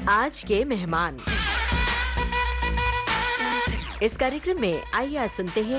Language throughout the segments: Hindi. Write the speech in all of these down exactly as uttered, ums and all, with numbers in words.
आज के मेहमान। इस कार्यक्रम में आइए आज सुनते हैं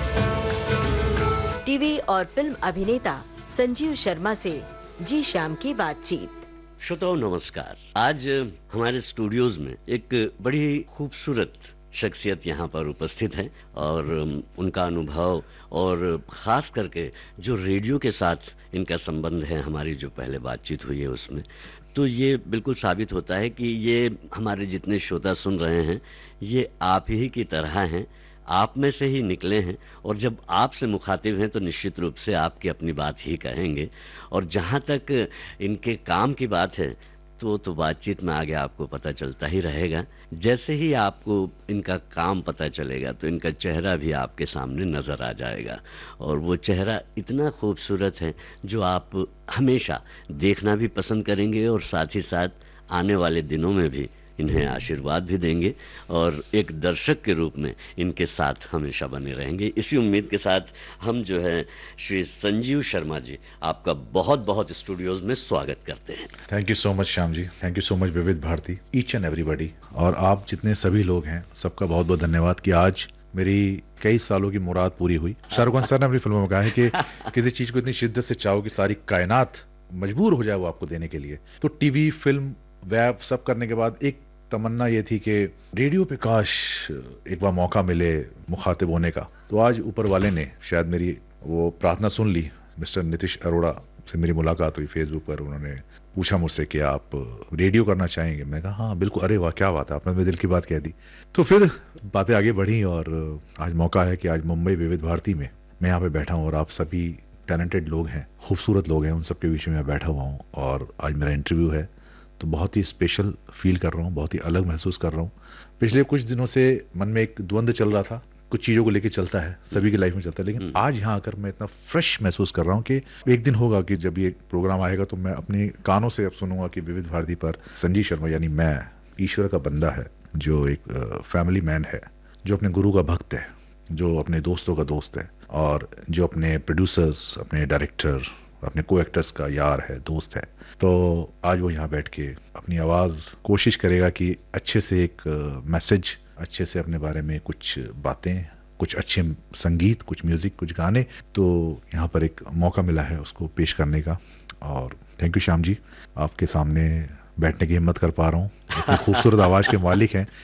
टीवी और फिल्म अभिनेता संजीव शर्मा से जी श्याम की बातचीत। श्रोताओं नमस्कार। आज हमारे स्टूडियोज में एक बड़ी खूबसूरत शख्सियत यहाँ पर उपस्थित है और उनका अनुभव और खास करके जो रेडियो के साथ इनका संबंध है, हमारी जो पहले बातचीत हुई है उसमें, तो ये बिल्कुल साबित होता है कि ये हमारे जितने श्रोता सुन रहे हैं ये आप ही की तरह हैं, आप में से ही निकले हैं और जब आपसे मुखातिब हैं तो निश्चित रूप से आपकी अपनी बात ही कहेंगे। और जहाँ तक इनके काम की बात है तो तो बातचीत में आगे आपको पता चलता ही रहेगा। जैसे ही आपको इनका काम पता चलेगा तो इनका चेहरा भी आपके सामने नजर आ जाएगा और वो चेहरा इतना खूबसूरत है जो आप हमेशा देखना भी पसंद करेंगे और साथ ही साथ आने वाले दिनों में भी इन्हें आशीर्वाद भी देंगे और एक दर्शक के रूप में इनके साथ हमेशा बने रहेंगे। इसी उम्मीद के साथ हम जो है श्री संजीव शर्मा जी, आपका बहुत बहुत स्टूडियोज में स्वागत करते हैं। Thank you so much Shyam ji, thank you so much विविध भारती, ईच एंड एवरीबॉडी, और आप जितने सभी लोग हैं सबका बहुत बहुत धन्यवाद कि आज मेरी कई सालों की मुराद पूरी हुई। शाहरुख खान सर ने अपनी फिल्मों में कहा है कि किसी चीज को इतनी शिद्दत से चाहो कि सारी कायनात मजबूर हो जाए वो आपको देने के लिए। तो टीवी, फिल्म, वेब सब करने के बाद एक तमन्ना ये थी कि रेडियो पे काश एक बार मौका मिले मुखातिब होने का। तो आज ऊपर वाले ने शायद मेरी वो प्रार्थना सुन ली। मिस्टर नीतीश अरोड़ा से मेरी मुलाकात हुई फेसबुक पर, उन्होंने पूछा मुझसे कि आप रेडियो करना चाहेंगे। मैं कहा हाँ बिल्कुल, अरे वाह क्या बात है, आपने मेरे दिल की बात कह दी। तो फिर बातें आगे बढ़ी और आज मौका है कि आज मुंबई विविध भारती में मैं यहाँ पे बैठा हूँ और आप सभी टैलेंटेड लोग हैं, खूबसूरत लोग हैं, उन सबके बीच में मैं बैठा हुआ हूँ और आज मेरा इंटरव्यू है। तो बहुत ही स्पेशल फील कर रहा हूँ, बहुत ही अलग महसूस कर रहा हूँ। पिछले कुछ दिनों से मन में एक द्वंद्व चल रहा था, कुछ चीजों को लेकर चलता है, सभी की लाइफ में चलता है, लेकिन आज यहाँ आकर मैं इतना फ्रेश महसूस कर रहा हूँ कि एक दिन होगा कि जब ये प्रोग्राम आएगा तो मैं अपने कानों से अब सुनूंगा कि विविध भारती पर संजीव शर्मा यानी मैं, ईश्वर का बंदा है, जो एक फैमिली मैन है, जो अपने गुरु का भक्त है, जो अपने दोस्तों का दोस्त है और जो अपने प्रोड्यूसर्स, अपने डायरेक्टर, अपने को एक्टर्स का यार है, दोस्त है। तो आज वो यहाँ बैठ के अपनी आवाज कोशिश करेगा कि अच्छे से एक मैसेज, अच्छे से अपने बारे में कुछ बातें, कुछ अच्छे संगीत, कुछ म्यूजिक, कुछ गाने। तो यहाँ पर एक मौका मिला है उसको पेश करने का और थैंक यू श्याम जी, आपके सामने बैठने की हिम्मत कर पा रहा हूँ। इतनी खूबसूरत आवाज के मालिक हैं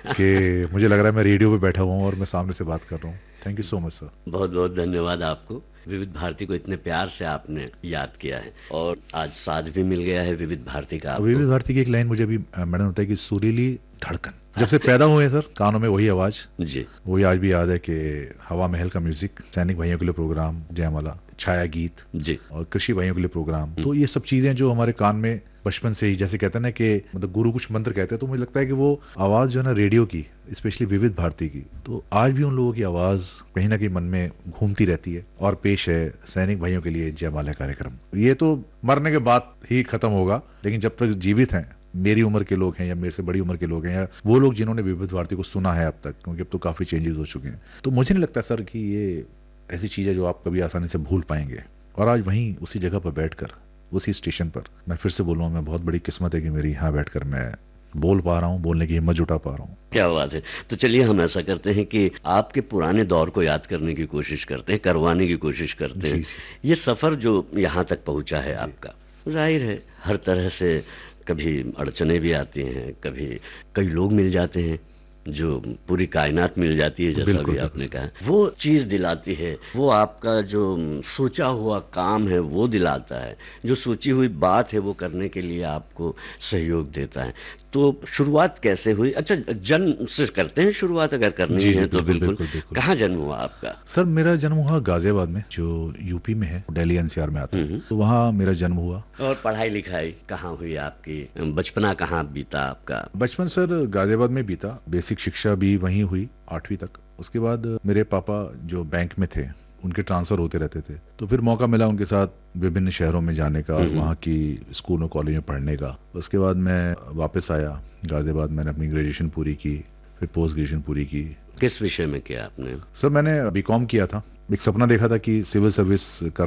कि मुझे लग रहा है मैं रेडियो पे बैठा हुआ हूँ और मैं सामने से बात कर रहा हूँ। Thank you so much sir. बहुत बहुत धन्यवाद आपको। विविध भारती को इतने प्यार से आपने याद किया है और आज साथ भी मिल गया है विविध भारती का। विविध भारती की एक लाइन मुझे अभी मैडम होता है कि सुरीली धड़कन, जब से पैदा हुए सर कानों में वही आवाज जी, वही आज भी याद है कि हवा महल का म्यूजिक, सैनिक भाइयों के लिए प्रोग्राम जयमाला, छाया गीत जी, और कृषि भाइयों के लिए प्रोग्राम। तो ये सब चीजें जो हमारे कान में बचपन से ही, जैसे कहते हैं ना कि मतलब गुरु कुछ मंत्र कहते हैं, तो मुझे लगता है कि वो आवाज जो है ना रेडियो की, स्पेशली विविध भारती की, तो आज भी उन लोगों की आवाज कहीं ना कहीं मन में घूमती रहती है। और पेश है सैनिक भाइयों के लिए जयमाला कार्यक्रम। ये तो मरने के बाद ही खत्म होगा, लेकिन जब तक जीवित हैं, मेरी उम्र के लोग हैं या मेरे से बड़ी उम्र के लोग हैं या वो लोग जिन्होंने विविध भारती को सुना है अब तक, क्योंकि अब तो काफी चेंजेस हो चुके हैं, तो मुझे नहीं लगता सर कि ये ऐसी चीज है जो आप कभी आसानी से भूल पाएंगे। और आज वहीं उसी जगह पर बैठकर, उसी स्टेशन पर, मैं फिर से बोलूँ, मैं बहुत बड़ी किस्मत है कि मेरी यहाँ बैठकर मैं बोल पा रहा हूँ, बोलने की हिम्मत जुटा पा रहा हूँ। क्या बात है। तो चलिए हम ऐसा करते हैं कि आपके पुराने दौर को याद करने की कोशिश करते हैं, करवाने की कोशिश करते हैं। ये सफर जो यहाँ तक पहुंचा है आपका, जाहिर है हर तरह से कभी अड़चने भी आती हैं, कभी कई लोग मिल जाते हैं, जो पूरी कायनात मिल जाती है, जैसा भी आपने कहा, वो चीज दिलाती है, वो आपका जो सोचा हुआ काम है वो दिलाता है, जो सोची हुई बात है वो करने के लिए आपको सहयोग देता है। तो शुरुआत कैसे हुई? अच्छा, जन्म से करते हैं शुरुआत अगर करनी है तो बिल्कुल, बिल्कुल, बिल्कुल, बिल्कुल। कहाँ जन्म हुआ आपका? सर मेरा जन्म हुआ गाजियाबाद में, जो यूपी में है, दिल्ली एनसीआर में आता है, तो वहाँ मेरा जन्म हुआ। और पढ़ाई लिखाई कहाँ हुई आपकी? बचपना कहाँ बीता आपका? बचपन सर गाजियाबाद में बीता, बेसिक शिक्षा भी वहीं हुई आठवीं तक। उसके बाद मेरे पापा जो बैंक में थे, उनके ट्रांसफर होते रहते थे, तो फिर मौका मिला उनके साथ विभिन्न शहरों में जाने का और वहाँ की स्कूल और कॉलेज में पढ़ने का। उसके बाद मैं वापस आया गाजियाबाद, मैंने अपनी ग्रेजुएशन पूरी की, फिर पोस्ट ग्रेजुएशन पूरी की। किस विषय में किया आपने? सर मैंने बीकॉम किया था। एक सपना देखा था कि सिविल सर्विस कर